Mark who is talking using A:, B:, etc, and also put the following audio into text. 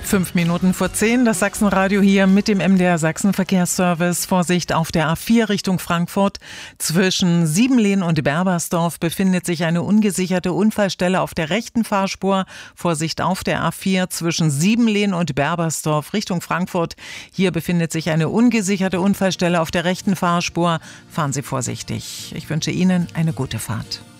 A: 5 Minuten vor 10, das Sachsenradio hier mit dem MDR Sachsen Verkehrsservice. Vorsicht auf der A4 Richtung Frankfurt. Zwischen Siebenlehn und Berbersdorf befindet sich eine ungesicherte Unfallstelle auf der rechten Fahrspur. Vorsicht auf der A4 zwischen Siebenlehn und Berbersdorf Richtung Frankfurt. Hier befindet sich eine ungesicherte Unfallstelle auf der rechten Fahrspur. Fahren Sie vorsichtig. Ich wünsche Ihnen eine gute Fahrt.